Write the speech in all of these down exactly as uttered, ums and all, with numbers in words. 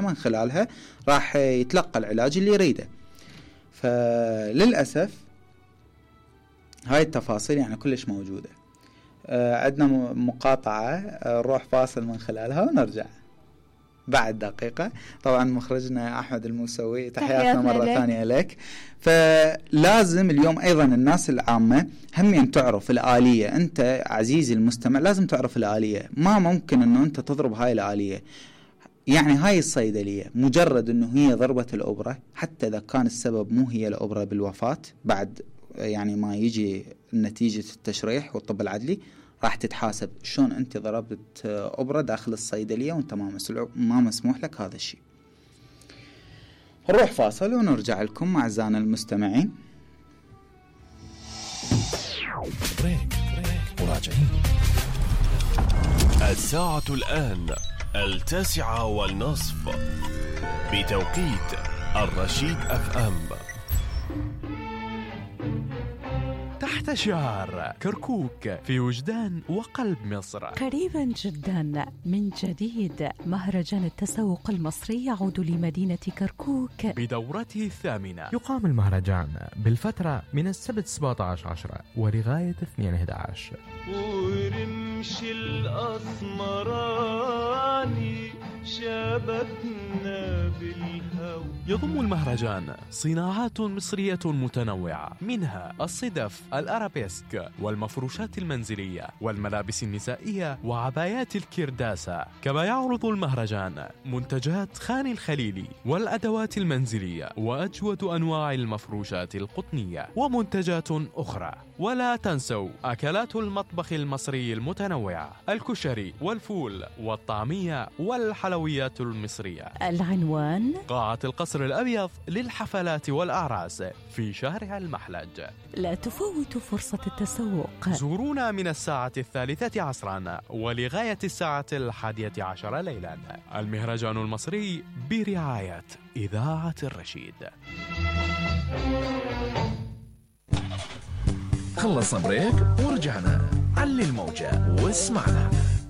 من خلالها راح يتلقى العلاج اللي يريده. فللأسف هاي التفاصيل يعني كلش موجودة. آه عندنا مقاطعة نروح فاصل من خلالها ونرجع بعد دقيقة. طبعا مخرجنا أحمد الموسوي تحياتنا مرة ثانية لك. فلازم اليوم أيضا الناس العامة هم تعرف الآلية. أنت عزيزي المستمع لازم تعرف الآلية. ما ممكن أنه أنت تضرب هاي الآلية. يعني هاي الصيدلية مجرد أنه هي ضربة الأبرة، حتى إذا كان السبب مو هي الأبرة بالوفاة، بعد يعني ما يجي نتيجة التشريح والطب العدلي راح تتحاسب شلون أنت ضربت أبرة داخل الصيدلية وأنت ما مسموح ما مسموح لك هذا الشيء. نروح فاصل ونرجع لكم مع أعزائنا المستمعين. بريك بريك مراجعين. الساعة الآن التاسعة والنصف بتوقيت الرشيد أف أم. تحت شعار كركوك في وجدان وقلب مصر، قريبا جدا من جديد مهرجان التسوق المصري يعود لمدينة كركوك بدورته الثامنة. يقام المهرجان بالفترة من السبت سبعة عشر عشرة ولغاية اثنين أحد عشر. ورمش الأسمراني شابتنا بالهوى. يضم المهرجان صناعات مصرية متنوعة، منها الصدف، الأرابيسك، والمفروشات المنزلية، والملابس النسائية، وعبايات الكرداسة. كما يعرض المهرجان منتجات خان الخليلي والأدوات المنزلية وأجود أنواع المفروشات القطنية ومنتجات أخرى. ولا تنسوا أكلات المطبخ المصري المتنوعة، الكشري والفول والطعمية والحلويات المصرية. العنوان قاعة القصر الأبيض للحفلات والأعراس في شارع المحلج. لا تفوتوا فرصة التسوق. زورونا من الساعة الثالثة عصرا ولغاية الساعة الحادية عشر ليلا. المهرجان المصري برعاية إذاعة الرشيد. خلصنا بريك ورجعنا. علي الموجة واسمعنا.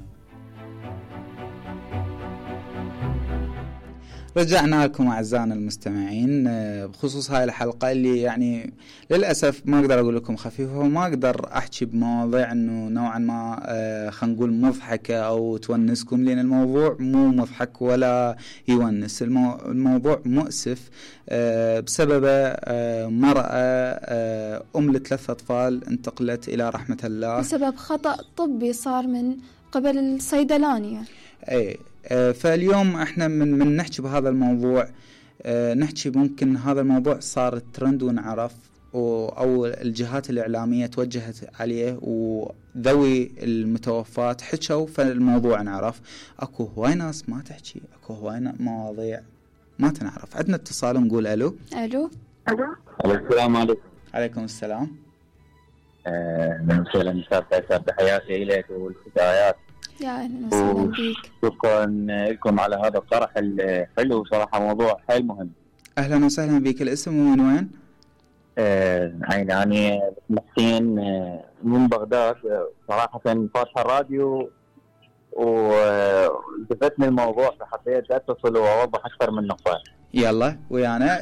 رجعنا لكم أعزائنا المستمعين بخصوص هاي الحلقة اللي يعني للأسف ما أقدر أقول لكم خفيفة، وما أقدر أحكي بمواضيع أنه نوعا ما خلينا نقول مضحكة أو تونسكم، لأن الموضوع مو مضحك ولا يونس. المو الموضوع مؤسف بسبب مرأة أم لثلاث أطفال انتقلت إلى رحمة الله بسبب خطأ طبي صار من قبل الصيدلانية. أي فاليوم احنا من من نحكي بهذا الموضوع، اه نحكي ممكن هذا الموضوع صار ترند ونعرف، او الجهات الاعلاميه توجهت عليه وذوي المتوفات حكوا، فالموضوع نعرف. اكو هواي ناس ما تحكي، اكو هواي مواضيع ما تنعرف. عندنا اتصال نقول الو. الو الو السلام عليكم. عليكم السلام. اهلا وسهلا استاذ، تحياتي اليك والهدايات. يا أهلا وسهلا بيك. شكرا لكم على هذا الطرح الحلو، صراحة موضوع حيل مهم. أهلا وسهلا بيك. الاسم ومن وين؟ آه يعني محسين آه من بغداد. صراحة فاتح الراديو وجفتني الموضوع فحبيت أتصل وأوضح أكثر من نقطة. يلا ويانا.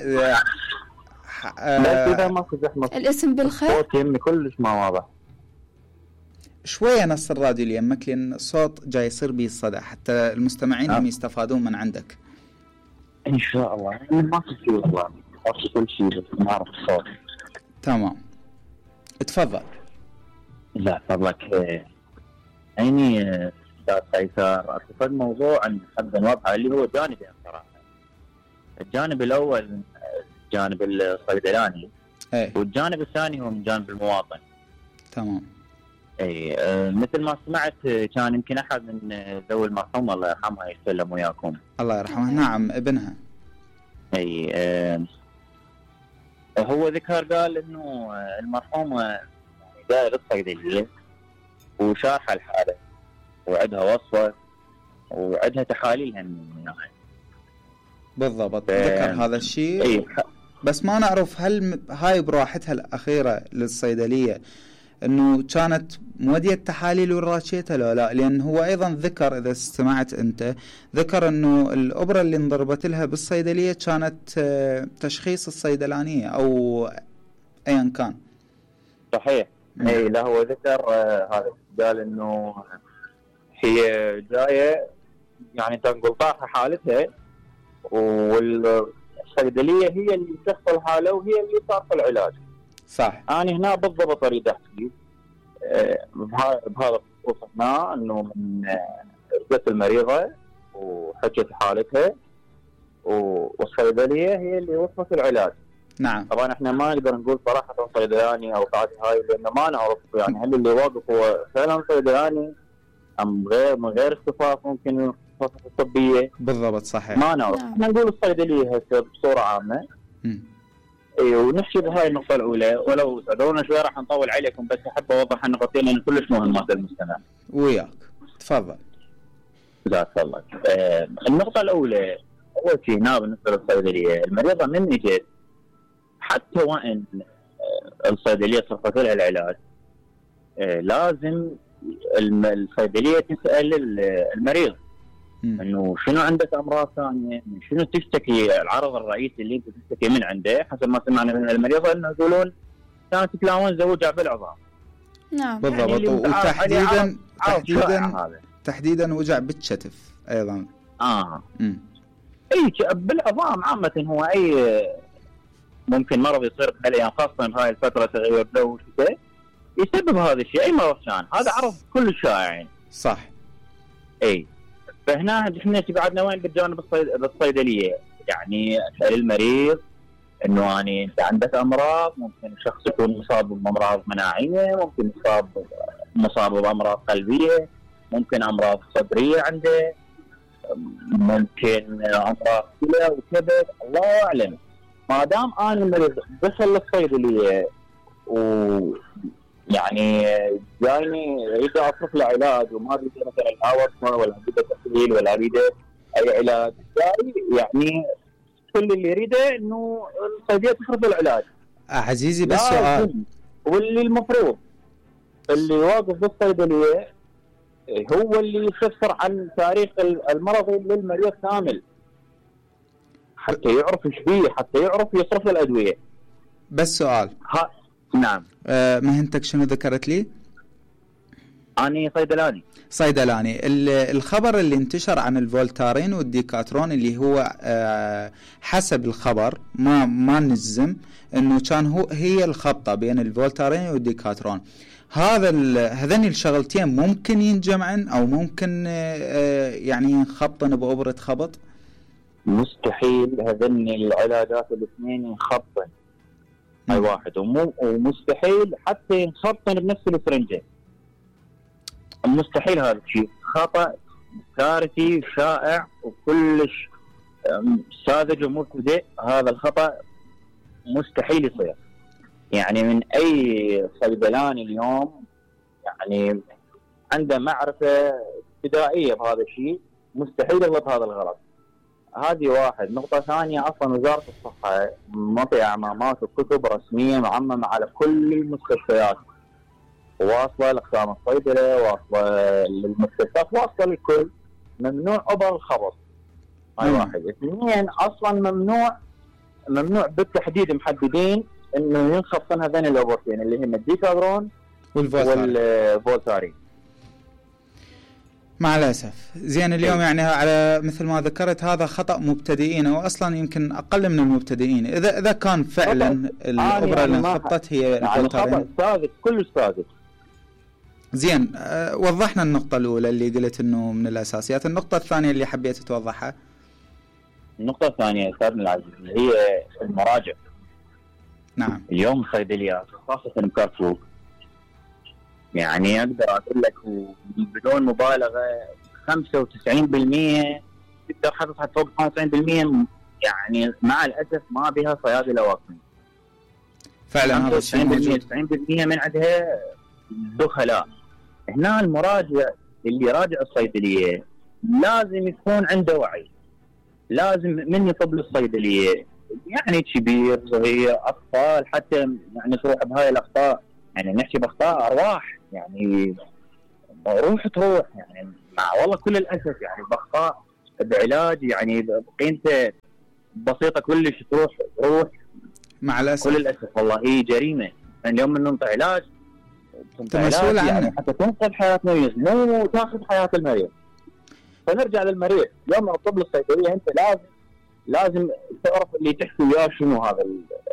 لا كذا ما زحمة. الاسم بالخير. صوت يمي كلش ما واضح. شوية نص الراديو اللي يمك، لأن الصوت جاي يصير بيه الصدى حتى المستمعين هم يستفادون من عندك. إن شاء الله. ما في شيء والله، ما في كل شيء بس ما أعرف الصوت. تمام تفضل. لا فضلك عيني أستاذ قيصر، أتصل موضوع عن حد نوضحه اللي هو جانبين صراحة. الجانب الأول الجانب الصيدلاني، ايه، والجانب الثاني هو من جانب المواطن. تمام. اي آه مثل ما سمعت كان يمكن احد من ذوي المرحومه الله يرحمها يتكلم وياكم. الله يرحمها. نعم ابنها. اي آه هو ذكر قال انه المرحومه داير الصيدليه وشارحه الحاله وعندها وصفه وعندها تحاليلها من الناحيه. بالضبط ذكر هذا الشيء. اي بس ما نعرف هل هاي براحتها الاخيره للصيدليه انه كانت مودية تحاليل وراشيتها لو لا، لان هو ايضا ذكر اذا استمعت انت ذكر انه الابرة اللي انضربت لها بالصيدلية كانت تشخيص الصيدلانية او ايا كان. صحيح. اي لا هو ذكر آه هذا قال انه هي جايه يعني تنقل طاحه حالتها والصيدليه هي اللي تشخص الحاله وهي اللي صار في العلاج. صح. انا هنا بالضبط اريد احكي آه بهذا الخصوص هنا انه من رجت المريضه وحكت حالتها والصيدليه هي اللي وصفت العلاج. نعم. طبعا احنا ما نقدر نقول صراحه صيدلاني او قاعد هاي لان ما نعرف يعني هل اللي واقف هو فعلا صيدلاني ام غير من غير اختصاص ممكن الاختصاصات الطبيه. بالضبط صحيح. ما نعرف. احنا نقول الصيدليه هسه بصوره عامه. اي ونحكي بهاي النقطه الاولى ولو سعدونا شوي راح نطول عليكم بس احب اوضح النقطتين لان كلش مهمات للمستمع. وياك تفضل. جزاك الله. آه النقطه الاولى اول شيء هنا بالنسبه للصيدليه المريضه من اجت حتى وان الصيدليه صرفت لها العلاج آه لازم الصيدليه تسال المريض انه شنو عندك امراض ثانيه، من شنو تشتكي، العرض الرئيسي اللي انت تشتكي من عنده حسب ما سمعنا من المريضه انه يقولون كانت تتلاون زوجها بالعظام. نعم بالضبط. يعني وتحديدا تحديدا تحديدا وجع بالكتف ايضا. اه امم اي بالعظام عامه هو اي ممكن مرض يصير بالايام خاصه بهاي الفتره تغير جو وشتاء يسبب هذا الشيء اي مرض كان هذا عرض كل شائع. صح. اي فهنا احنا قعدنا وين بالجانب الصيدليه يعني اسال المريض انه يعني انت عندك امراض ممكن الشخص يكون مصاب بامراض مناعيه ممكن مصاب مصاب بامراض قلبيه ممكن امراض صدريه عنده ممكن امراض كلى وكبد الله اعلم. ما دام انا المريض دخل للصيدليه ويعني جايني يريد اصرف له علاج وما اريد مثلا الهواء ولا اريد تحليل ولا اريد اي علاج جاي يعني كل اللي يريده انه الصيدليه تصرف العلاج. عزيزي بس سؤال. واللي المفروض اللي واقف بالصيدليه هو اللي يفسر عن تاريخ المرض للمريض كامل حتى يعرف ايش فيه حتى يعرف يصرف الادويه. بس سؤال. ها نعم. آه مهنتك شنو ذكرت لي؟ أنا صيدلاني. صيدلاني. الخبر اللي انتشر عن الفولتارين والديكاترون اللي هو آه حسب الخبر ما ما نجزم انه كان هو هي الخبطه بين الفولتارين والديكاترون. هذا هذين الشغلتين ممكن ينجمعن او ممكن آه يعني ينخبطن بأبرة خبط؟ مستحيل هذين العلاجات الاثنين ينخبطن اي واحد ومو ومستحيل حتى ينخبطن بنفس الفرنجه. مستحيل هذا الشيء خطأ كارثي شائع وكلش ساذج ومبتدئ. هذا الخطأ مستحيل يصير يعني من أي صيدلاني اليوم يعني عنده معرفة ابتدائية بهذا الشيء مستحيل يغلط هذا الغلط. هذه واحد. نقطة ثانية أصلا وزارة الصحة معطية أعمامات وكتب رسمية معممة على كل المستشفيات واصله لاقسام الصيدله واصله للمستشفيات واصله للكل ممنوع ابر الخبط. هاي واحد. اثنين اصلا ممنوع ممنوع بالتحديد محددين انه ينخفضن هذين الابرتين اللي هم الديكادرون والفولتارين. مع الاسف زين اليوم يعني على مثل ما ذكرت هذا خطا مبتدئين او اصلا يمكن اقل من المبتدئين. اذا اذا كان فعلا الابره اللي انخبطت هي الفولتارين يعني ثابت كل ثابت. زين أه وضحنا النقطة الأولى اللي قلت إنه من الأساسيات. النقطة الثانية اللي حبيت توضحها. النقطة الثانية أستاذنا العزيز هي المراجع. نعم. اليوم الصيدليات خاصة بكارفور يعني أقدر أقول لك بدون مبالغة خمسة وتسعين بالمئة تقدر حتى حتى فوق خمسة وتسعين بالمئة يعني مع الأسف ما بها صيادلة واقفين. فعلا هذا الشيء موجود. تسعين بالمئة من عندها دخلاء. هنا المراجع اللي راجع الصيدلية لازم يكون عنده وعي. لازم من يطب للصيدلية يعني كبير صغير أطفال حتى يعني تروح بهاي الأخطاء يعني نحكي باخطاء ارواح، يعني روح تروح يعني مع والله كل الاسف يعني باخطاء بعلاج يعني قيمته بسيطه كلش تروح تروح مع الاسف كل الاسف والله هي جريمه. يعني اليوم من ننطي علاج انت مسؤول عنه يعني حتى تنقذ حياه مريض مو تاخذ حياه المريض. فنرجع للمريض، يوم من الطب الصيدليه انت لازم لازم تعرف اللي تحكي وياه شنو هذا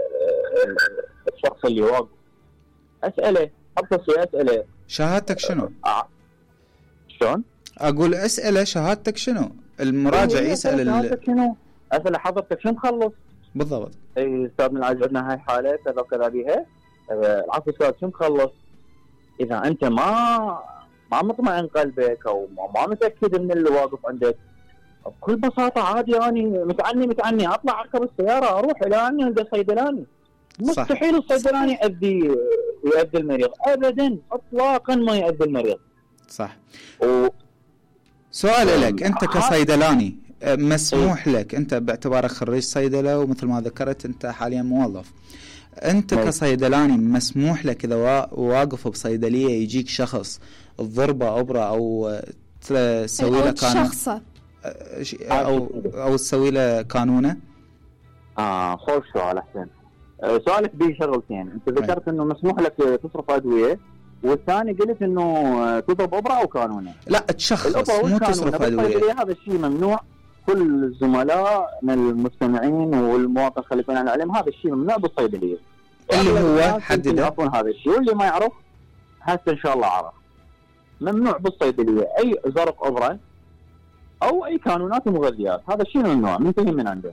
الشخص اللي واقف. اساله ابسط شيء اساله شهادتك شنو؟ آه. شلون؟ اقول اساله شهادتك شنو؟ المراجع يسال شهادتك شنو؟ اساله حضرتك شنو مخلص؟ بالضبط. اي استاذ من العاج عندنا هاي حاله كذا وكذا بيها. العفو استاذ شنو مخلص؟ اذا انت ما ما مطمئن قلبك او ما متاكد من اللي واقف عندك بكل بساطه عادي اني متعني متعني اطلع اركب السياره اروح الى اني عند الصيدلاني. مستحيل الصيدلاني يؤذي يؤذي المريض ابدا اطلاقا ما يؤذي المريض. صح. و... سؤال لك انت كصيدلاني مسموح لك انت باعتبارك خريج صيدله ومثل ما ذكرت انت حاليا موظف، انت كصيدلاني مسموح لك اذا واقف بصيدليه يجيك شخص تضربه ابره او تسوي له كان شخصه او او تسوي له قانونه؟ اه خوش سؤال احسن. أه سؤالك به شغلتين، انت ذكرت انه مسموح لك تصرف ادويه، والثاني قلت انه تضرب ابره او قانونه. لا تشخص مو تصرف ادويه. هذا الشيء ممنوع. كل الزملاء من المستمعين والمواطن خليفين عن العلم هذا الشيء ممنوع بالصيدليه. اللي هو حدد يعرفون هذا الشيء، واللي ما يعرف هسه ان شاء الله عرف. ممنوع بالصيدليه اي زرق ابره او اي قانونات ومغذيات، هذا الشيء ممنوع منتهي من عندهم.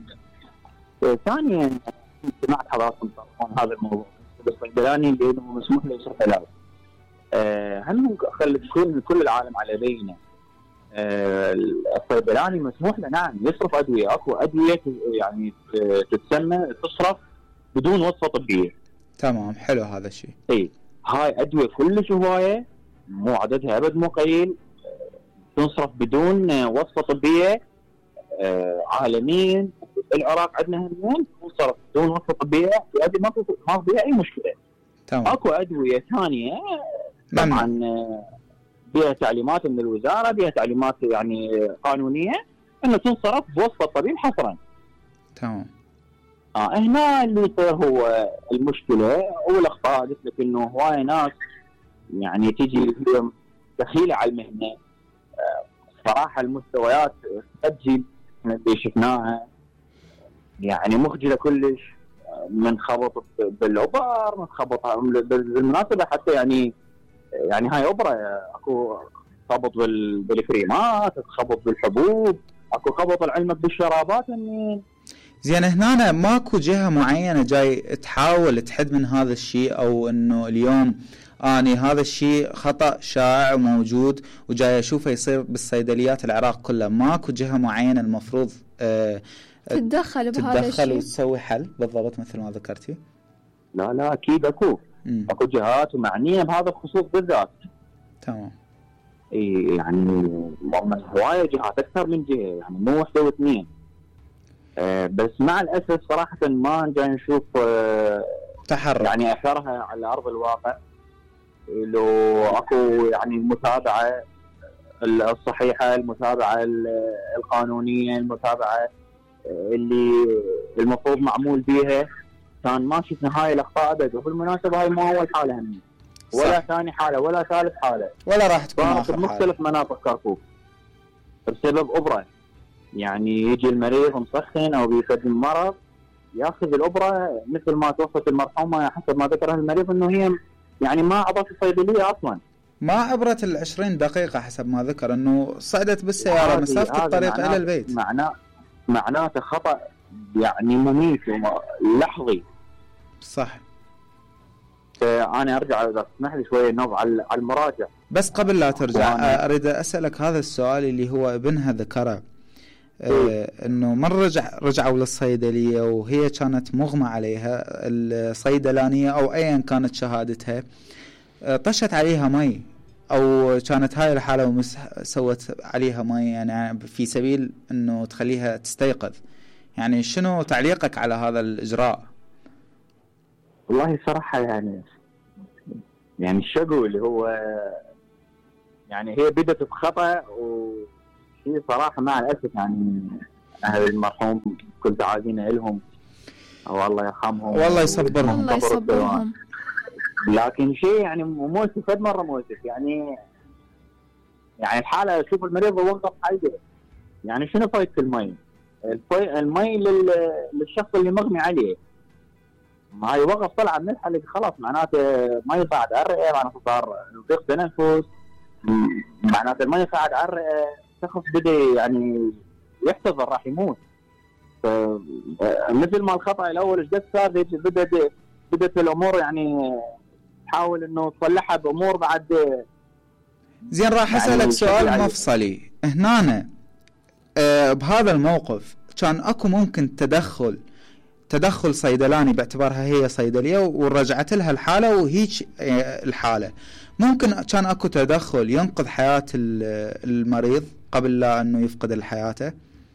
ثانيا سمعت حضراتكم تعرفون هذا الموضوع بالصيدلاني اللي انه مسموح له يصرف علاج. أه هم خلي كل كل العالم على بينه. أه الصيدلاني مسموح له نعم يصرف ادويه، اكو ادويه يعني تتسمى تصرف بدون وصفه طبيه. تمام حلو هذا الشيء. اي هاي ادويه كلش هوايه مو عددها ابد مو قليل تنصرف بدون وصفه طبيه. آه عالميا العراق عندنا همين تنصرف بدون وصفه طبيه، في ادويه ما ما فيها اي مشكله. تمام. اكو ادويه ثانيه طبعا بها تعليمات من الوزاره، بها تعليمات يعني قانونيه انه تنصرف بوصفه طبيب حصرا. تمام. اه هنا اللي يصير هو المشكله والاخطاء. قلت لك انه هواي ناس يعني تجي دخيله على المهنه. آه صراحه المستويات تسجل اللي شفناها يعني مخجله كلش، من خبط بالعبر، من خبط بالمناسبه حتى يعني يعني هاي ابره اكو خبط بالكريمات، خبط بالحبوب، اكو خبط العلمك بالشرابات. منين زين هنا ماكو جهه معينه جاي تحاول تحد من هذا الشيء، او انه اليوم اني هذا الشيء خطا شائع وموجود وجاي اشوفه يصير بالصيدليات العراق كلها، ماكو جهه معينه المفروض آه تتدخل بهذا الشيء تتدخل وتسوي حل بالضبط مثل ما ذكرتي؟ لا لا اكيد اكو مم. اكو جهات معنيه بهذا الخصوص بالذات. تمام. اي يعني هوايه جهات اكثر من جهه يعني مو واحده واثنين. آه بس مع الاسف صراحه ما جاي نشوف آه تحرك يعني اثرها على ارض الواقع. لو اكو يعني متابعه الصحيحه، المتابعه القانونيه، المتابعه اللي المفروض معمول بيها، كان ما شفنا هاي الاخطاء ابدا. وبالمناسبه هاي ما اول حاله هم ولا ثاني حاله ولا ثالث حاله ولا راح تكون اخر حاله. مختلف مناطق كركوك بسبب ابره. يعني يجي المريض مسخن او بيقدم مرض ياخذ الابره مثل ما توفت المرحومه حسب ما ذكرها المريض انه هي يعني ما عبرت الصيدليه اصلا، ما عبرت العشرين دقيقه حسب ما ذكر، انه صعدت بالسياره مسافه الطريق الى البيت. معناه معناته خطا يعني مميت لحظي. صح. انا ارجع اذا تسمح لي شويه نوب على المراجع. بس قبل لا ترجع اريد اسالك هذا السؤال اللي هو ابنها ذكره، آه انه من رجع رجعوا للصيدليه وهي كانت مغمى عليها الصيدلانيه او ايا كانت شهادتها، آه طشت عليها مي او كانت هاي الحاله ومسح سوت عليها مي يعني في سبيل انه تخليها تستيقظ. يعني شنو تعليقك على هذا الاجراء؟ والله صراحه يعني يعني الشقو اللي هو يعني هي بدت بخطأ، وشيء صراحة مع الأسف يعني أهل المرحوم كل تعازينا لهم والله يرحمهم والله يصبرهم. الله يصبرهم. لكن شيء يعني مؤسف قد مرة مؤسف يعني يعني الحالة شوف المريض وقف حيده، يعني شنو فايدة المي؟ المي لل... للشخص اللي مغمي عليه، ما هي وقف طلع من الحلق خلاص معناته ما يصعد على الرئة، معناته صار ضيق تنفس، معناته المي صعد على الرئة، شخص بدا يعني يحتضر راح يموت. مثل ما الخطأ الأول ايش قد صار بدأت بدأت الأمور يعني تحاول إنه تصلحها بأمور بعد. زين راح أسألك يعني سؤال مفصلي هنا. أه بهذا الموقف كان أكو ممكن تدخل تدخل صيدلاني باعتبارها هي صيدلية ورجعت لها الحالة وهيك الحالة، ممكن كان أكو تدخل ينقذ حياة المريض قبل لا أنه يفقد الحياة؟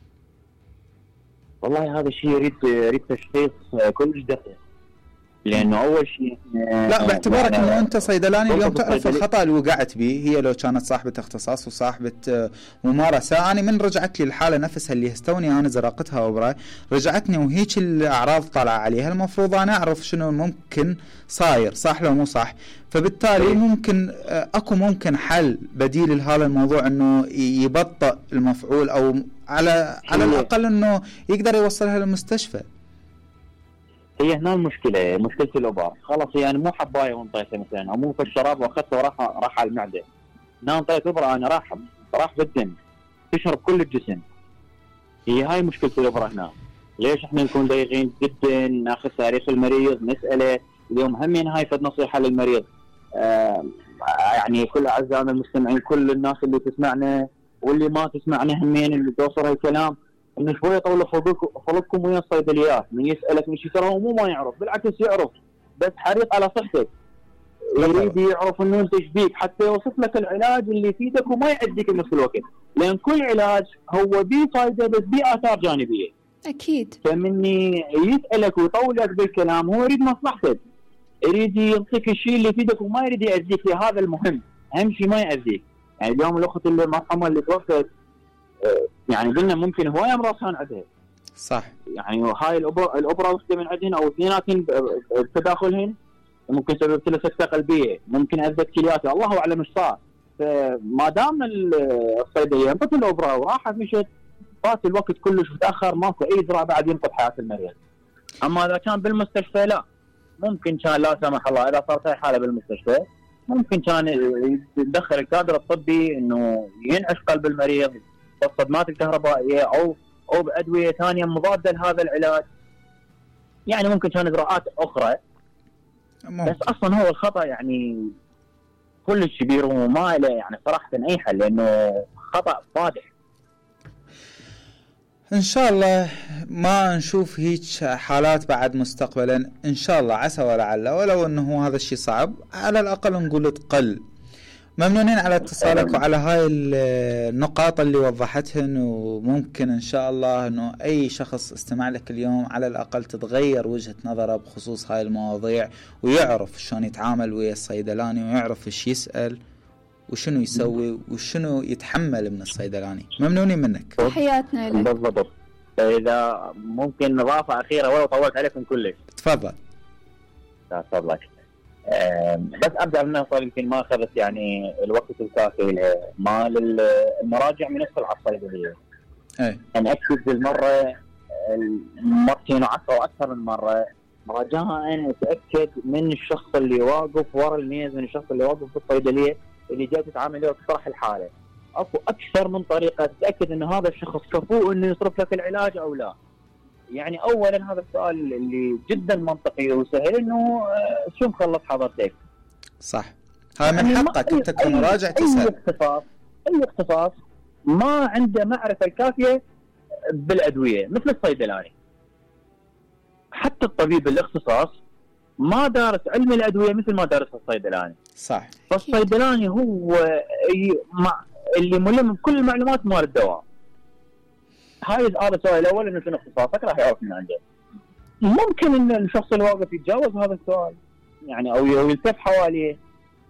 والله هذا الشيء يريد يريد تشخيص كلش دقيق، لأنه أول شيء لا باعتبارك يعني أنه أنت صيدلاني اليوم تعرف الخطأ اللي وقعت به، هي لو كانت صاحبة اختصاص وصاحبة ممارسة. أنا من رجعت لي الحالة نفسها اللي هستوني أنا زرقتها أبرة رجعتني وهيك الأعراض طلع عليها، المفروض أنا أعرف شنو ممكن صاير صح لو مو صح، فبالتالي ممكن أكو ممكن حل بديل لهذا الموضوع أنه يبطئ المفعول أو على على الأقل أنه يقدر يوصلها للمستشفى. هي هنا المشكلة مشكلة الأبار خلاص يعني مو حباية وانطيتها مثلا أو مو في الشراب واخذته وراح راح على المعدة، هنا انطيت إبرة أنا راح راح بالدم تشرب كل الجسم. هي هاي مشكلة الإبرة هنا. ليش احنا نكون ضيقين جدا ناخذ تاريخ المريض نسأله اليوم همين هاي فد نصيحة للمريض. آه يعني كل أعزائنا المستمعين كل الناس اللي تسمعنا واللي ما تسمعنا همين اللي توصل هالكلام إنه شوية طولوا خلقكم ويا الصيدليات، من يسألك من شي ترى هو مو ما يعرف بالعكس يعرف بس حريص على صحتك، يريد يعرف إنه أنت إيش بيك حتى يوصف لك العلاج اللي يفيدك وما يأذيك بنفس الوقت، لأن كل علاج هو بيه فايدة بس بيه آثار جانبية. أكيد. فمني يسألك ويطولك بالكلام هو يريد مصلحتك، يريد يعطيك الشيء اللي يفيدك وما يريد يأذيك، هذا المهم، أهم شيء ما يأذيك. يعني اليوم الأخت اللي مرحمة اللي توفت يعني قلنا ممكن هواية أمراض كان عندها صح، يعني هاي الأبرة الأبرة واحدة من عندهن أو اثنيناتن بتداخلهن ممكن سبب لها سكتة قلبية، ممكن أذت كلياتها، الله أعلم إيش صار. فما دام الصيدلية انطت الأبرة وراحت مشت فات الوقت كلش وتأخر ماكو أي إجراء بعد ينقذ حياة المريض. أما إذا كان بالمستشفى لا، ممكن كان لا سمح الله إذا صارت هاي حالة بالمستشفى ممكن كان يدخل الكادر الطبي إنه ينعش قلب المريض بالصدمات الكهربائية أو أو بأدوية ثانية مضادة لهذا العلاج. يعني ممكن كان إجراءات أخرى ممكن. بس أصلا هو الخطأ يعني كلش كبير وما له يعني صراحة أي حل لأنه خطأ فادح. إن شاء الله ما نشوف هيك حالات بعد مستقبلا إن شاء الله، عسى ولعل، ولو أنه هذا الشيء صعب على الأقل نقول تقل. ممنونين على اتصالك وعلى هاي النقاط اللي وضحتهن، وممكن إن شاء الله أنه أي شخص استمع لك اليوم على الأقل تتغير وجهة نظره بخصوص هاي المواضيع ويعرف شلون يتعامل ويا الصيدلاني ويعرف إيش يسأل وشنو يسوي وشنو يتحمل من الصيدلاني. ممنونين منك. تحياتنا لك. بالضبط. إذا ممكن إضافة أخيرة ولو طولت عليكم كلش. تفضل. تفضل. بس أبدأ من أصل يمكن ما أخذت يعني الوقت الكافي ما للمراجع من يدخل على الصيدلية. أي. أنا أكد بالمرة مرتين وعشرة وأكثر من مرة رجاء أن أتأكد من الشخص اللي واقف ورا الميز، من الشخص اللي واقف في الصيدلية اللي جاي تتعامل له وتشرح الحالة. أكو أكثر من طريقة تتأكد أن هذا الشخص كفؤ أنه يصرف لك العلاج أو لا. يعني أولا هذا السؤال اللي جدا منطقي وسهل أنه شو مخلص حضرتك؟ صح، هذا من يعني حقك أنت كمراجع تسأل. أي اختصاص أي اختصاص ما عنده معرفة الكافية بالأدوية مثل الصيدلاني. حتى الطبيب الاختصاص ما دارس علم الأدوية مثل ما دارس الصيدلاني. صح. فالصيدلاني هو اللي ملم بكل المعلومات مال الدواء. هاي هذا السؤال الأول إنه شنو اختصاصك راح يعرف من عنده. ممكن إن الشخص اللي واقف يتجاوز هذا السؤال يعني أو يلتف حواليه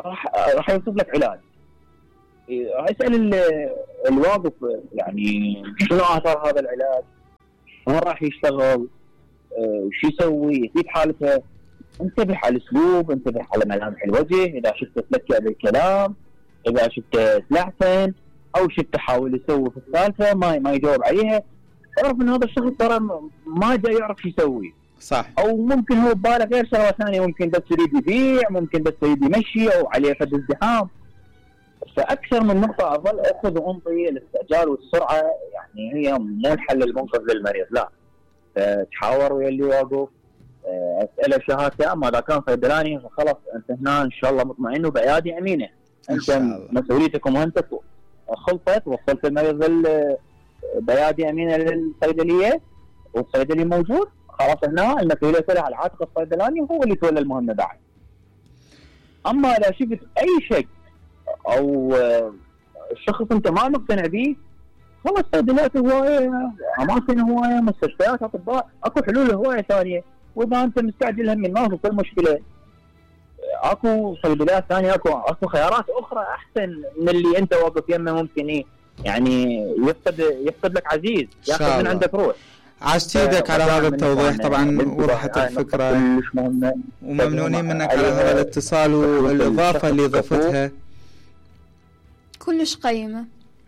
راح راح يوصف لك علاج. راح يسال الواقف يعني شنو اثر هذا العلاج، وين راح يشتغل، شو يسوي، يفيد حالته. انتبه على الاسلوب، انتبه على ملامح الوجه، اذا شفت تلكأ بالكلام، اذا شفت تلعثم او شفت حاول يسوي في السالفه ما ما يجاوب عليها، اعرف ان هذا الشخص ترى ما جاي يعرف شو يسوي. صح. او ممكن هو بباله غير شغله ثانيه، ممكن بس يريد يبيع، ممكن بس يريد يمشي او عليه فد ازدحام. فاكثر من نقطه اظل اخذ وانطي. الاستعجال والسرعه يعني هي مو الحل المنقذ للمريض، لا. تحاور ويا اللي واقف، اساله شهادته، اما اذا كان صيدلاني فخلص انت هنا ان شاء الله مطمئن وبعيادي امينه. انت مسؤوليتك مهمتك خلطت وصلت المريض بعيادي امينه للصيدليه والصيدلي موجود، خلاص هنا المسؤوليه تلها على عاتق الصيدلاني وهو اللي يتولى المهمه بعد. اما اذا شفت اي شيء او الشخص انت ما مقتنع به، خلاص صيدليات هوايه، اماكن هوايه، مستشفيات، اطباء، اكو حلول هوايه ثانيه. واذا انت مستعجل هم الناس وكل مشكله، اكو صيدليات ثانيه، اكو اكو خيارات اخرى احسن من اللي انت واقف يمه. ممكن ايه يعني يفقد يفقد لك عزيز، ياخذ من عندك روح. عاشت يدك على هذا التوضيح، طبعا وضحت الفكره وممنونين منك على هذا الاتصال والاضافه اللي ضفتها كلش قيمه.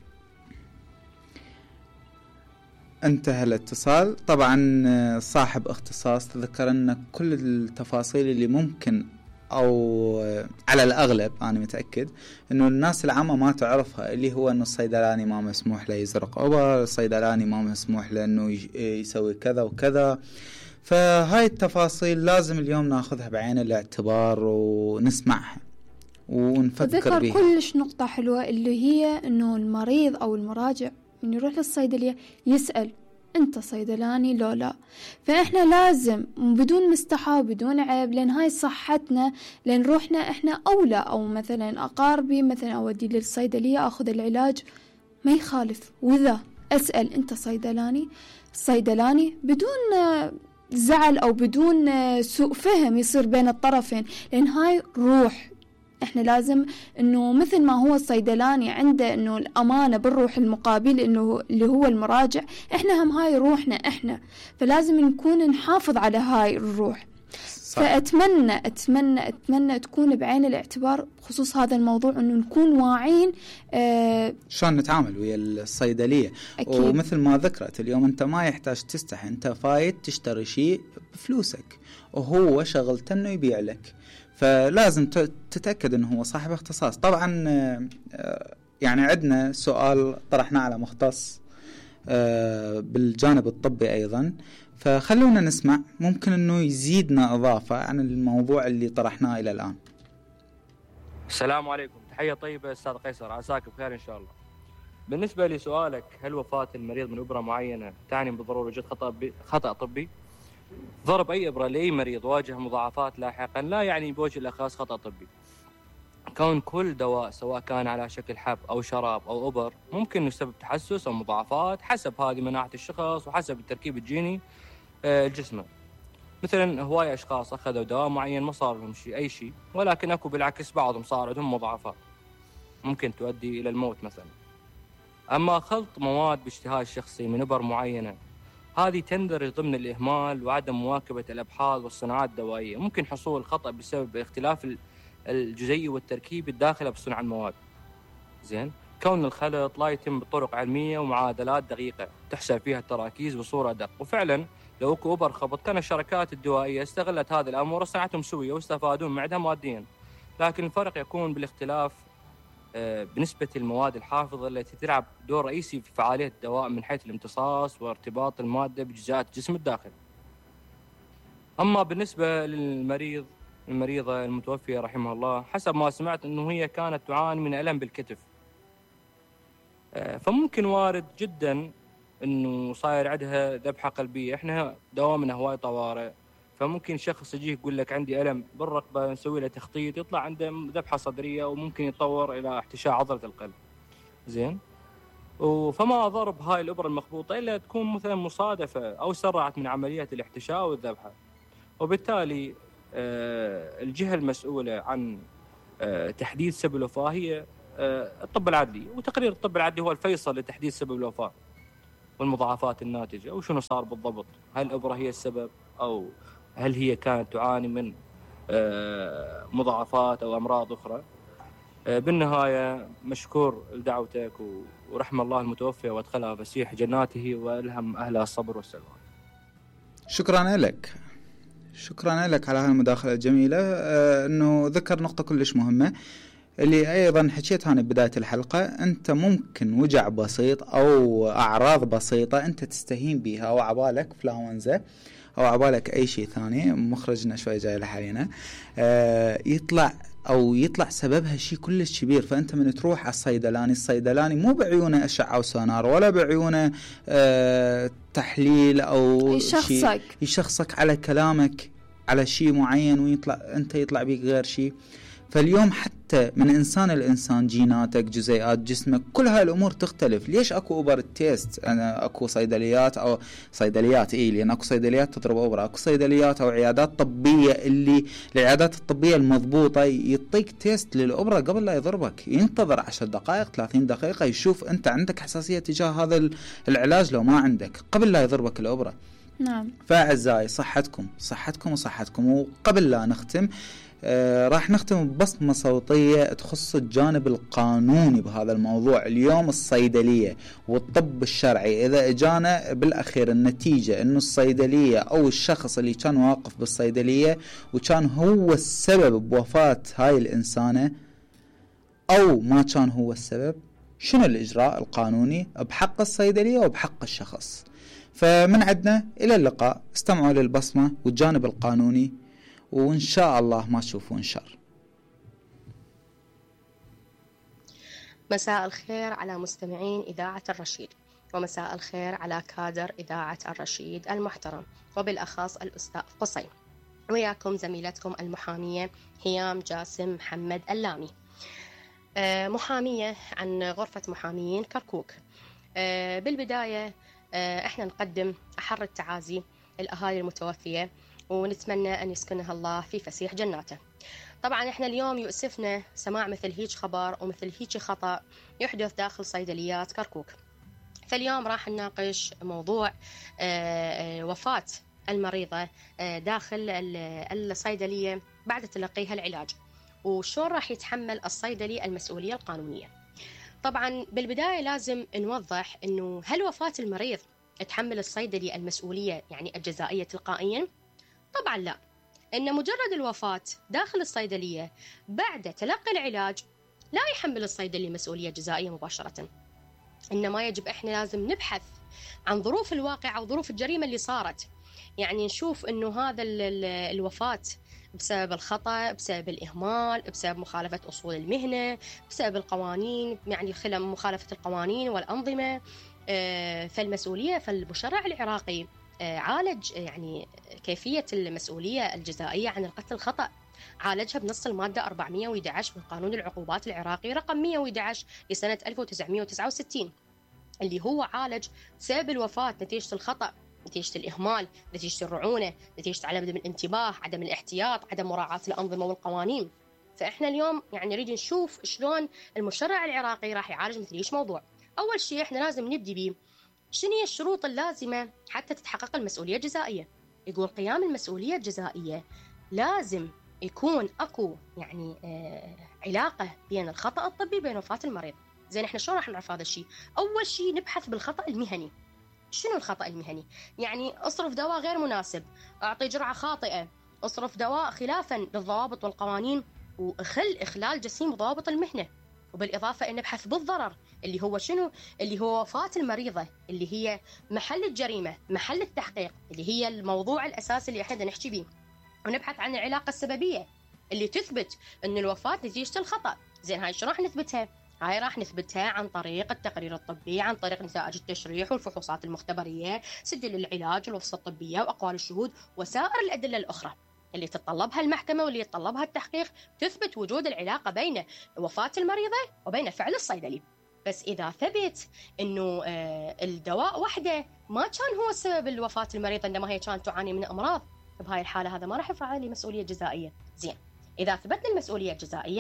انتهى الاتصال. طبعا صاحب اختصاص تذكر لنا كل التفاصيل اللي ممكن او على الاغلب انا متاكد انه الناس العامه ما تعرفها، اللي هو انه الصيدلاني ما مسموح له يزرق ابر، الصيدلاني ما مسموح له انه يسوي كذا وكذا. فهاي التفاصيل لازم اليوم ناخذها بعين الاعتبار ونسمعها ونفكر بيها. كلش نقطه حلوه اللي هي انه المريض او المراجع من يروح للصيدليه يسال انت صيدلاني لو لا. فاحنا لازم بدون مستحى بدون عيب، لان هاي صحتنا، لان روحنا احنا اولى. او مثلا اقاربي مثلا اودي للصيدليه اخذ العلاج ما يخالف، واذا اسال انت صيدلاني صيدلاني بدون زعل او بدون سوء فهم يصير بين الطرفين، لان هاي روح. احنا لازم انه مثل ما هو الصيدلاني عنده انه الامانه بالروح المقابل انه اللي هو المراجع، احنا هم هاي روحنا احنا، فلازم نكون نحافظ على هاي الروح. صح. فاتمنى اتمنى اتمنى تكون بعين الاعتبار بخصوص هذا الموضوع، انه نكون واعين آه شلون نتعامل ويا الصيدليه. أكيد. ومثل ما ذكرت اليوم انت ما يحتاج تستحي، انت فايت تشتري شيء بفلوسك وهو شغلته انه يبيع لك، فلازم تتأكد أنه هو صاحب اختصاص. طبعا يعني عندنا سؤال طرحناه على مختص بالجانب الطبي أيضا، فخلونا نسمع، ممكن أنه يزيدنا إضافة عن الموضوع اللي طرحناه إلى الآن. السلام عليكم، تحية طيبة أستاذ قيصر، عساك بخير إن شاء الله. بالنسبة لسؤالك هل وفاة المريض من إبرة معينة تعني بالضرورة وجود خطأ خطأ طبي؟ ضرب أي إبرة لأي مريض واجه مضاعفات لاحقا لا يعني بوجه الأخص خطأ طبي. كون كل دواء سواء كان على شكل حب أو شراب أو إبر ممكن يسبب تحسس أو مضاعفات حسب هذه مناعة الشخص وحسب التركيب الجيني الجسم. مثلا هواي أشخاص أخذوا دواء معين ما صار لهم شيء أي شيء، ولكن أكو بالعكس بعضهم صار لهم مضاعفات ممكن تؤدي إلى الموت مثلا. أما خلط مواد باجتهاد الشخصي من إبر معينة هذه تندرج ضمن الإهمال وعدم مواكبة الأبحاث والصناعات الدوائية. ممكن حصول الخطأ بسبب اختلاف الجزيء والتركيب الداخلة بصنع المواد. زين، كون الخلط لا يتم بطرق علمية ومعادلات دقيقة تحسب فيها التراكيز بصورة دق. وفعلا لو اكو إبر خبط كان الشركات الدوائية استغلت هذه الأمور وصنعتهم سوية واستفادون معدها ماديا، لكن الفرق يكون بالاختلاف بنسبة المواد الحافظة التي تلعب دور رئيسي في فعالية الدواء من حيث الامتصاص وارتباط المادة بجزيئات الجسم الداخلي. أما بالنسبة للمريض المريضة المتوفية رحمها الله، حسب ما سمعت أنه هي كانت تعاني من ألم بالكتف، فممكن وارد جدا أنه صاير عندها ذبحة قلبية. إحنا دوامنا هواي طوارئ، فممكن شخص يجيه يقول لك عندي ألم بالركبة، نسوي له تخطيط يطلع عنده ذبحة صدرية وممكن يتطور إلى احتشاء عضلة القلب. زين، فما ضرب هاي الإبرة المخبوطة إلا تكون مثلا مصادفة أو سرعت من عملية الاحتشاء والذبحة. وبالتالي الجهة المسؤولة عن تحديد سبب الوفاة هي الطب العدلي، وتقرير الطب العدلي هو الفيصل لتحديد سبب الوفاة والمضاعفات الناتجة وشنو صار بالضبط. هل الإبرة هي السبب أو هل هي كانت تعاني من مضاعفات أو أمراض أخرى؟ بالنهاية مشكور لدعوتك ورحم الله المتوفى وادخلها فسيح جناته وألهم أهلها الصبر والسلوان. شكرا لك، شكرا لك على هذه المداخلة الجميلة. آه أنه ذكر نقطة كلش مهمة اللي أيضا حكيتها أنا بداية الحلقة. أنت ممكن وجع بسيط أو أعراض بسيطة أنت تستهين بها أو عبالك فلانزا أو عبالك أي شيء ثاني، مخرجنا شوي جاي لحالينا، آه يطلع أو يطلع سببها شيء كلش كبير. فأنت من تروح على الصيدلاني، الصيدلاني مو بعيونه أشعة وسونار ولا بعيونه آه تحليل أو يشخصك يشخصك على كلامك على شيء معين ويطلع أنت يطلع بيك غير شيء. فاليوم حتى من إنسان الإنسان جيناتك جزيئات جسمك كل هاي الأمور تختلف. ليش أكو أوبر تيست؟ أنا أكو صيدليات أو صيدليات إيه لأن أكو صيدليات تضرب أوبر، أكو صيدليات أو عيادات طبية اللي العيادات الطبية المضبوطة يعطيك تيست للأوبرا قبل لا يضربك، ينتظر عشر دقائق ثلاثين دقيقة يشوف أنت عندك حساسية تجاه هذا العلاج لو ما عندك قبل لا يضربك الأوبرا. نعم. فأعزائي صحتكم صحتكم وصحتكم. وقبل لا نختم آه راح نختم ببصمة صوتية تخص الجانب القانوني بهذا الموضوع. اليوم الصيدلية والطب الشرعي إذا اجانا بالأخير النتيجة إنه الصيدلية أو الشخص اللي كان واقف بالصيدلية وكان هو السبب بوفاة هاي الإنسانة أو ما كان هو السبب، شنو الإجراء القانوني بحق الصيدلية وبحق الشخص؟ فمن عندنا إلى اللقاء، استمعوا للبصمة والجانب القانوني وإن شاء الله ما تشوفون شر. مساء الخير على مستمعين إذاعة الرشيد، ومساء الخير على كادر إذاعة الرشيد المحترم، وبالأخص الأستاذ قصي. وياكم زميلتكم المحامية هيام جاسم محمد اللامي، محامية عن غرفة محاميين كركوك. بالبداية احنا نقدم أحر التعازي للأهالي المتوفية ونتمنى أن يسكنها الله في فسيح جناته. طبعا احنا اليوم يؤسفنا سماع مثل هيك خبر ومثل هيك خطأ يحدث داخل صيدليات كركوك. فاليوم راح نناقش موضوع وفاة المريضة داخل الصيدلية بعد تلقيها العلاج، وشون راح يتحمل الصيدلي المسؤولية القانونية. طبعا بالبداية لازم نوضح أنه هل وفاة المريض تحمل الصيدلي المسؤولية يعني الجزائية تلقائيا؟ طبعا لا، إن مجرد الوفاة داخل الصيدلية بعد تلقي العلاج لا يحمل الصيدلي مسؤولية جزائية مباشرة، إنما يجب إحنا لازم نبحث عن ظروف الواقع أو ظروف الجريمة اللي صارت، يعني نشوف إنه هذا الوفاة بسبب الخطأ، بسبب الإهمال، بسبب مخالفة أصول المهنة، بسبب القوانين، يعني خلال مخالفة القوانين والأنظمة. فالمسؤولية فالمشرع العراقي عالج يعني كيفية المسؤولية الجزائية عن القتل الخطأ، عالجها بنص المادة أربعمئة وأحد عشر من قانون العقوبات العراقي رقم مئة وأحد عشر لسنة ألف وتسعمئة وتسعة وستين، اللي هو عالج سبب الوفاة نتيجة الخطأ، نتيجة الإهمال، نتيجة الرعونة، نتيجة عدم الانتباه، عدم الاحتياط، عدم مراعاة الأنظمة والقوانين. فإحنا اليوم يعني نريد نشوف شلون المشرع العراقي راح يعالج مثل هيش موضوع. أول شيء إحنا لازم نبدي بيه شنو هي الشروط اللازمة حتى تتحقق المسؤولية الجزائية. يقول قيام المسؤولية الجزائية لازم يكون أكو يعني آه علاقة بين الخطأ الطبي وبين وفاة المريض. زين إحنا شلون راح نعرف هذا الشيء؟ أول شيء نبحث بالخطأ المهني. شنو الخطأ المهني؟ يعني أصرف دواء غير مناسب، أعطي جرعة خاطئة، أصرف دواء خلافا للضوابط والقوانين، وإخل إخلال جسيم ضوابط المهنة. وبالإضافة أن نبحث بالضرر اللي هو شنو؟ اللي هو وفاة المريضة اللي هي محل الجريمة، محل التحقيق، اللي هي الموضوع الأساسي اللي احنا نحكي بيه. ونبحث عن العلاقة السببية اللي تثبت أن الوفاة نتيجة الخطأ. زين هاي شو راح نثبتها؟ هاي راح نثبتها عن طريق التقرير الطبي، عن طريق نتائج التشريح والفحوصات المختبرية، سجل العلاج والوصفة الطبية وأقوال الشهود وسائر الأدلة الأخرى اللي تتطلبها المحكمة واللي يتطلبها التحقيق، تثبت وجود العلاقة بين وفاة المريضة وبين فعل الصيدلي. بس إذا ثبت إنه الدواء وحده ما كان هو سبب الوفاة المريضة، إنما هي كانت تعاني من أمراض، بهاي الحالة هذا ما راح يرفع عليه مسؤولية جزائية. زين إذا ثبتنا المسؤولية الجزائية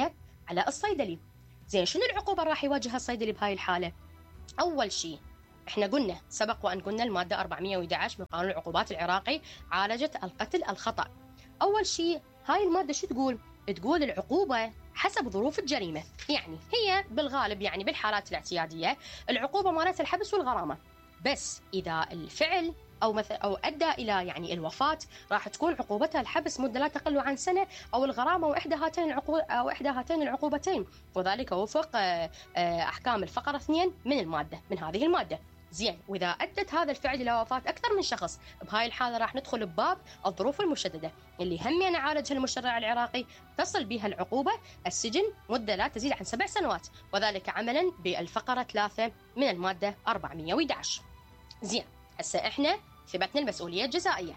على الصيدلي. زين شنو العقوبة راح يواجهها الصيدلي بهاي الحالة؟ أول شيء احنا قلنا سبق وأن قلنا المادة أربعمية وأحد عشر من قانون العقوبات العراقي عالجت القتل الخطأ. أول شيء هاي المادة شو تقول؟ تقول العقوبة حسب ظروف الجريمة، يعني هي بالغالب يعني بالحالات الاعتيادية العقوبة مالتها الحبس والغرامة، بس إذا الفعل أو مثلا أو أدى إلى يعني الوفاة راح تكون عقوبتها الحبس مدة لا تقل عن سنة أو الغرامة وإحدى هاتين العقوبة أو إحدى هاتين العقوبتين، وذلك وفق أحكام الفقرة اثنين من المادة من هذه المادة. زين وإذا أدت هذا الفعل إلى وفاة أكثر من شخص بهاي الحالة راح ندخل بباب الظروف المشددة اللي هم يعني عالجها المشرع العراقي، تصل بها العقوبة السجن مدة لا تزيد عن سبع سنوات، وذلك عملا بالفقرة ثلاثة من المادة أربعمية وأحد عشر. زين هسه احنا ثبتنا المسؤولية الجزائية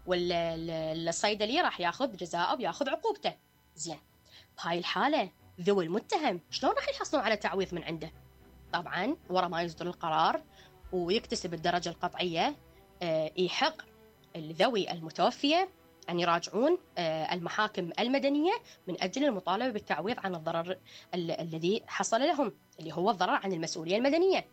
والصيدلي راح ياخذ جزاءه وياخذ عقوبته. زين بهاي الحالة ذوي المتهم شلون راح يحصلون على تعويض من عنده؟ طبعا ورا ما يصدر القرار ويكتسب الدرجة القطعية يحق الذوي المتوفية أن يراجعون المحاكم المدنية من أجل المطالبة بالتعويض عن الضرر الذي حصل لهم اللي هو الضرر عن المسؤولية المدنية.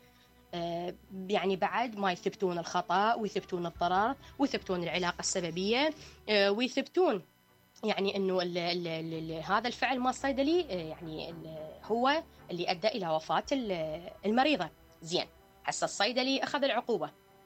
يعني بعد ما يثبتون الخطأ ويثبتون الضرر ويثبتون العلاقة السببية ويثبتون يعني أنه ال ال ال هذا الفعل مال الصيدلي يعني هو اللي أدى إلى وفاة المريضة. زين هسه الصيدلي أخذ العقوبة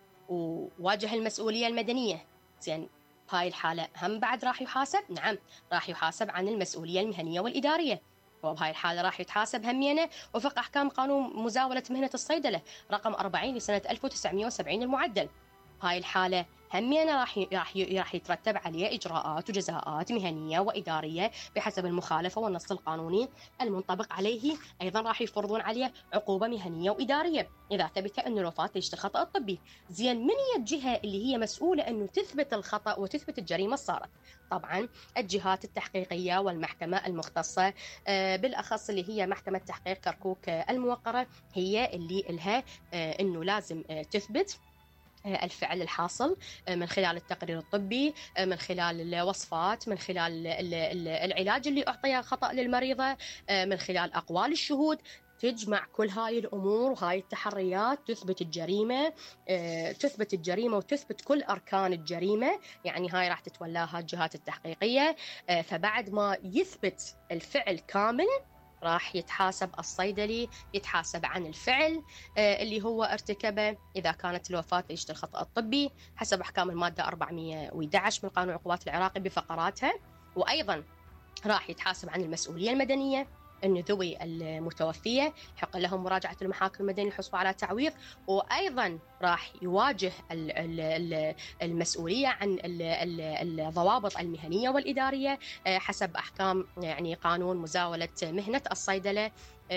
وواجه المسؤولية المدنية. زين بهاي الحالة هم بعد راح يحاسب؟ نعم راح يحاسب عن المسؤولية المهنية والإدارية، وبهاي الحالة راح يتحاسب همينة وفق أحكام قانون مزاولة مهنة الصيدلة رقم أربعين لسنة ألف وتسعمية وسبعين المعدل. بهاي الحالة همينة راح راح راح يترتب عليه إجراءات وجزاءات مهنية وإدارية بحسب المخالفة والنص القانوني المنطبق عليه. أيضا راح يفرضون عليه عقوبة مهنية وإدارية إذا ثبت أن الوفاة ليش الخطأ الطبي. زين من هي الجهة اللي هي مسؤولة أنه تثبت الخطأ وتثبت الجريمة الصارت؟ طبعا الجهات التحقيقية والمحكمة المختصة بالأخص اللي هي محكمة تحقيق كركوك الموقرة، هي اللي إلها أنه لازم تثبت الفعل الحاصل من خلال التقرير الطبي، من خلال الوصفات، من خلال العلاج اللي أعطيه خطأ للمريضة، من خلال أقوال الشهود. تجمع كل هاي الأمور وهاي التحريات تثبت الجريمة تثبت الجريمة وتثبت كل أركان الجريمة، يعني هاي راح تتولاها الجهات التحقيقية. فبعد ما يثبت الفعل كامل راح يتحاسب الصيدلي يتحاسب عن الفعل اللي هو ارتكبه إذا كانت الوفاة ليش الخطأ الطبي حسب أحكام المادة أربعمية وأحد عشر من قانون العقوبات العراقي بفقراتها. وأيضا راح يتحاسب عن المسؤولية المدنية، أن ذوي المتوفية حق لهم مراجعة المحاكم المدنية للحصول على تعويض، وأيضا راح يواجه المسؤولية عن الضوابط المهنية والإدارية حسب أحكام يعني قانون مزاولة مهنة الصيدلة.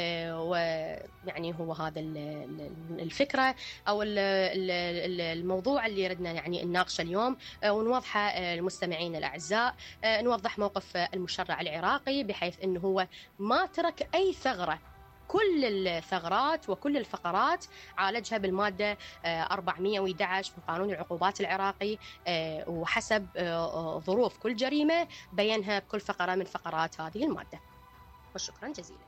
ويعني هو هذا الفكرة أو الموضوع اللي ردنا يعني نناقشه اليوم ونوضحه المستمعين الأعزاء. نوضح موقف المشرع العراقي بحيث أنه هو ما ترك أي ثغرة، كل الثغرات وكل الفقرات عالجها بالمادة أربعمية وأحد عشر من قانون العقوبات العراقي، وحسب ظروف كل جريمة بينها بكل فقرة من فقرات هذه المادة. وشكرا جزيلا.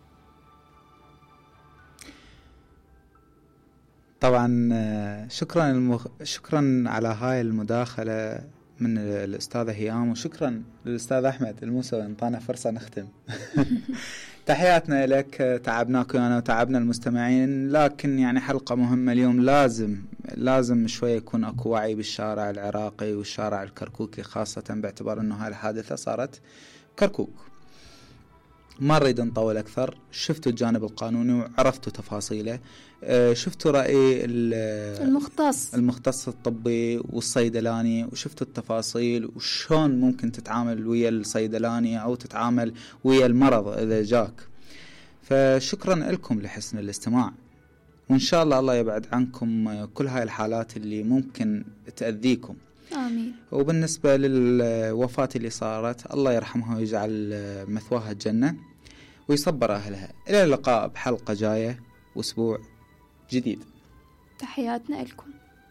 طبعا شكرا المخ... شكرا على هاي المداخلة من الأستاذة هيام، وشكرا للأستاذ أحمد الموسوي انطانا فرصة نختم. تحياتنا لك، تعبناك أنا وتعبنا المستمعين، لكن يعني حلقة مهمة اليوم. لازم لازم شوية يكون أكو وعي بالشارع العراقي والشارع الكركوكي خاصة باعتبار أنه هاي الحادثة صارت كركوك. ما نريد نطول أكثر. شفتوا الجانب القانوني وعرفتوا تفاصيله، شفتوا رأي المختص المختص الطبي والصيدلاني، وشفتوا التفاصيل وشون ممكن تتعامل ويا الصيدلاني أو تتعامل ويا المرض إذا جاك. فشكرا لكم لحسن الاستماع، وإن شاء الله الله يبعد عنكم كل هاي الحالات اللي ممكن تأذيكم. آمين. وبالنسبة للوفاة اللي صارت الله يرحمها ويجعل مثواها الجنة ويصبر أهلها. إلى اللقاء بحلقة جاية وأسبوع جديد. تحياتنا لكم.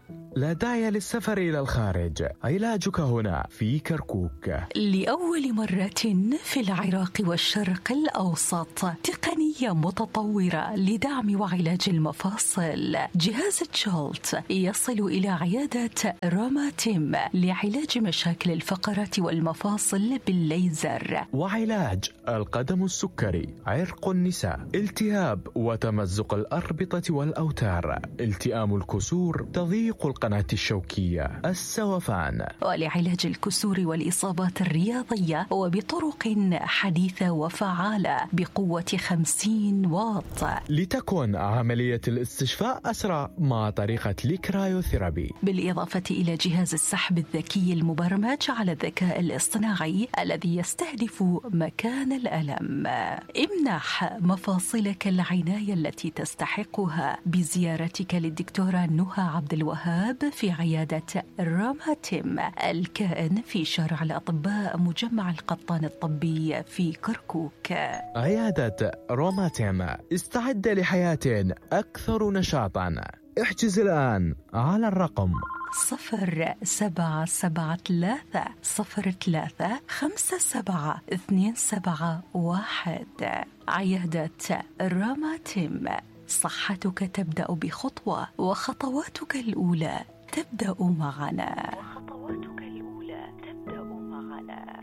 لا داعي للسفر إلى الخارج، علاجك هنا في كركوك. لأول مرة في العراق والشرق الأوسط تقنية متطورة لدعم وعلاج المفاصل. جهاز جولت يصل إلى عيادة روماتيم لعلاج مشاكل الفقرات والمفاصل بالليزر، وعلاج القدم السكري، عرق النساء، التهاب وتمزق الأربطة والأوتار، التئام الكسور، تضييق القناة الشوكية، السوفان، ولعلاج الكسور والإصابات الرياضية وبطرق حديثة وفعالة بقوة خمسين واط، لتكون عملية الاستشفاء أسرع مع طريقة الكرايوثيرابي، بالإضافة إلى جهاز السحب الذكي المبرمج على الذكاء الاصطناعي الذي يستهدف مكان الألم. امنح مفاصلك العناية التي تستحقها بزيارتك للدكتورة نهى عبد الوهاب في عيادة روماتيم الكائن في شارع الأطباء مجمع القطان الطبي في كركوك. عيادة روماتيم، استعد لحياة أكثر نشاطا. احجز الآن على الرقم صفر سبعة سبعة ثلاثة صفر ثلاثة خمسة سبعة اثنين سبعة واحد. عيادة روماتيم، صحتك تبدأ بخطوة وخطواتك الأولى تبدأ معنا. وخطواتك الأولى تبدأ معنا.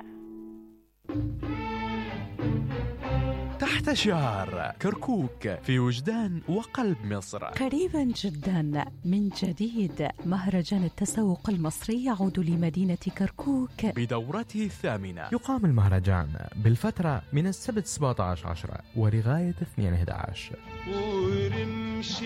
تحت شعار كركوك في وجدان وقلب مصر. قريبا جدا من جديد مهرجان التسوق المصري يعود لمدينة كركوك بدورته الثامنة. يقام المهرجان بالفترة من السبت سبعة عشر عشرة ولغاية اثنين أحد عشر. ورمش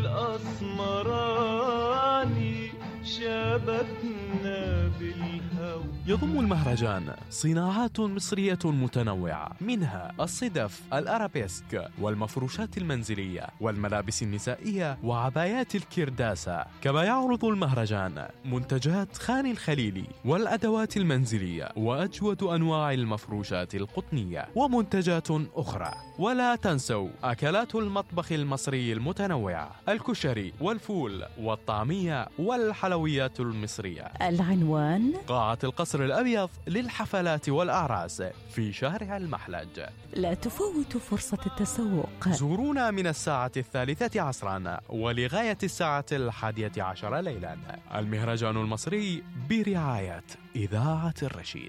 الأسمراني شبكنا بالهوى. يضم المهرجان صناعات مصرية متنوعة، منها الصدف، الأرابيسك، والمفروشات المنزلية، والملابس النسائية، وعبايات الكرداسة. كما يعرض المهرجان منتجات خان الخليلي والأدوات المنزلية وأجود أنواع المفروشات القطنية ومنتجات أخرى. ولا تنسوا أكلات المطبخ المصري المتنوعة، الكشري والفول والطعمية والحلويات المصرية. العنوان قاعة القصر الأبيض للحفلات والأعراس في شارع المحلج. لا تفوتوا فرصة التسوق. زورونا من الساعة الثالثة عصرا ولغاية الساعة الحادية عشر ليلا. المهرجان المصري برعاية إذاعة الرشيد.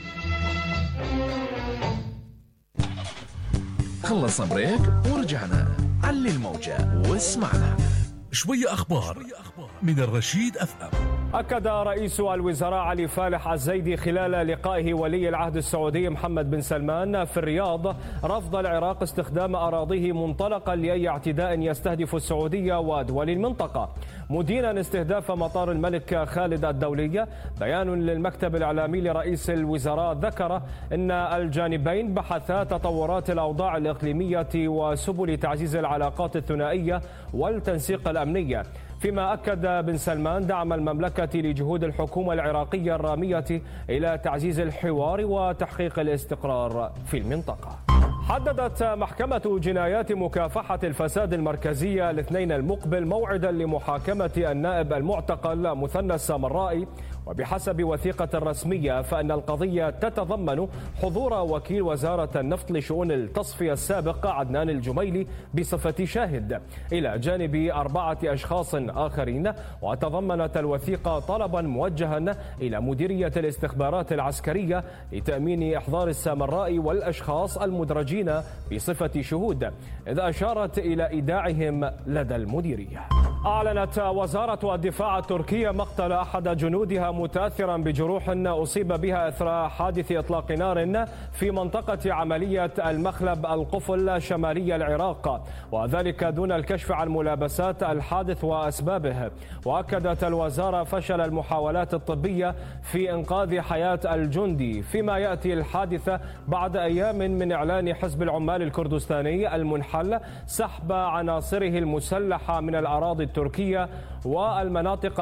خلصنا بريك ورجعنا. علي الموجة واسمعنا. شوية أخبار من الرشيد أف أم. أكد رئيس الوزراء علي فالح الزيدي خلال لقائه ولي العهد السعودي محمد بن سلمان في الرياض رفض العراق استخدام أراضيه منطلقا لأي اعتداء يستهدف السعودية ودول المنطقة، مدينا استهداف مطار الملك خالد الدولي. بيان للمكتب الإعلامي لرئيس الوزراء ذكر أن الجانبين بحثا تطورات الأوضاع الإقليمية وسبل تعزيز العلاقات الثنائية والتنسيق الأمنية، فيما أكد بن سلمان دعم المملكة لجهود الحكومة العراقية الرامية إلى تعزيز الحوار وتحقيق الاستقرار في المنطقة. حددت محكمة جنايات مكافحة الفساد المركزية الاثنين المقبل موعدا لمحاكمة النائب المعتقل مثنى السامرائي، وبحسب وثيقة رسمية فإن القضية تتضمن حضور وكيل وزارة النفط لشؤون التصفية السابق عدنان الجميلي بصفة شاهد إلى جانب أربعة أشخاص آخرين. وتضمنت الوثيقة طلبا موجها إلى مديرية الاستخبارات العسكرية لتأمين إحضار السامرائي والأشخاص المدرجين بصفة شهود، إذا أشارت إلى إيداعهم لدى المديرية. أعلنت وزارة الدفاع التركية مقتل أحد جنودها متأثرا بجروح أصيب بها إثر حادث إطلاق نار في منطقة عملية المخلب القفل شمالي العراق، وذلك دون الكشف عن ملابسات الحادث وأسبابه. وأكدت الوزارة فشل المحاولات الطبية في إنقاذ حياة الجندي، فيما يأتي الحادث بعد أيام من إعلان حزب العمال الكردستاني المنحل سحب عناصره المسلحة من الأراضي التركية والمناطق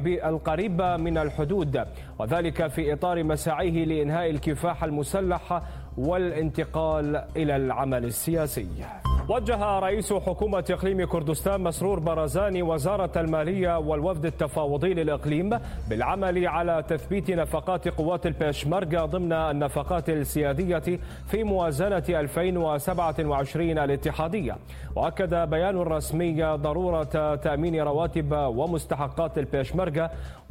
القريبة من الحدود، وذلك في إطار مساعيه لإنهاء الكفاح المسلح والانتقال إلى العمل السياسي. وجه رئيس حكومة إقليم كردستان مسرور بارزاني وزارة المالية والوفد التفاوضي للإقليم بالعمل على تثبيت نفقات قوات البيشمركة ضمن النفقات السيادية في موازنة ألفين وسبعة وعشرين الاتحادية. وأكد بيان رسمي ضرورة تأمين رواتب ومستحقات البيشمركة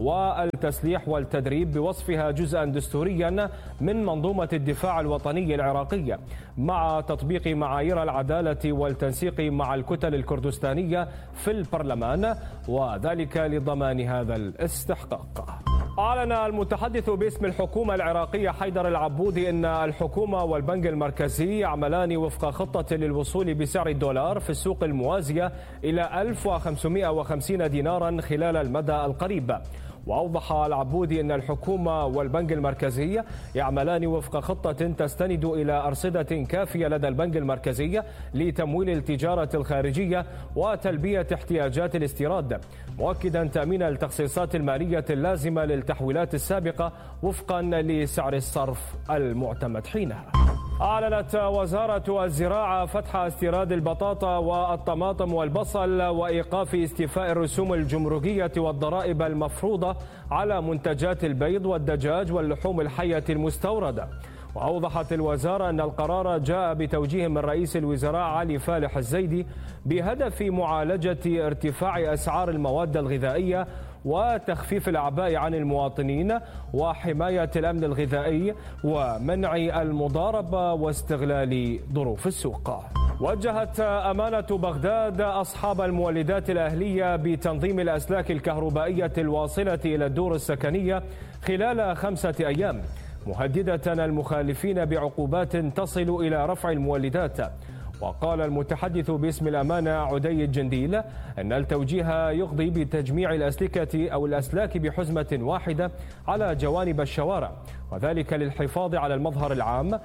والتسليح والتدريب بوصفها جزءا دستوريا من منظومة الدفاع الوطني العراقية، مع تطبيق معايير العدالة والتنسيق مع الكتل الكردستانية في البرلمان، وذلك لضمان هذا الاستحقاق. أعلن المتحدث باسم الحكومة العراقية حيدر العبودي أن الحكومة والبنك المركزي يعملان وفق خطة للوصول بسعر الدولار في السوق الموازية إلى ألف وخمسمائة وخمسين دينارا خلال المدى القريب. وأوضح العبودي أن الحكومة والبنك المركزي يعملان وفق خطة تستند إلى أرصدة كافية لدى البنك المركزي لتمويل التجارة الخارجية وتلبية احتياجات الاستيراد، مؤكدا تأمين التخصيصات المالية اللازمة للتحويلات السابقة وفقا لسعر الصرف المعتمد حينها. أعلنت وزارة الزراعة فتح استيراد البطاطا والطماطم والبصل وإيقاف استيفاء الرسوم الجمركية والضرائب المفروضة على منتجات البيض والدجاج واللحوم الحية المستوردة. وأوضحت الوزارة أن القرار جاء بتوجيه من رئيس الوزراء علي فالح الزيدي بهدف معالجة ارتفاع أسعار المواد الغذائية وتخفيف الأعباء عن المواطنين وحماية الأمن الغذائي ومنع المضاربة واستغلال ظروف السوق. وجهت أمانة بغداد أصحاب المولدات الأهلية بتنظيم الأسلاك الكهربائية الواصلة إلى الدور السكنية خلال خمسة أيام، مهددة المخالفين بعقوبات تصل إلى رفع المولدات. وقال المتحدث باسم الأمانة عدي الجنديل أن التوجيه يقضي بتجميع الأسلكة أو الأسلاك بحزمة واحدة على جوانب الشوارع، وذلك للحفاظ على المظهر العام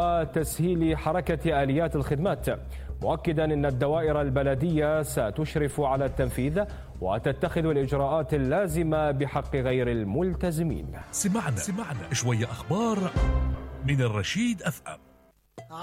وتسهيل حركة آليات الخدمات، مؤكدا أن الدوائر البلدية ستشرف على التنفيذ وتتخذ الإجراءات اللازمة بحق غير الملتزمين. سمعنا سمعنا شوية أخبار من الرشيد أف أم.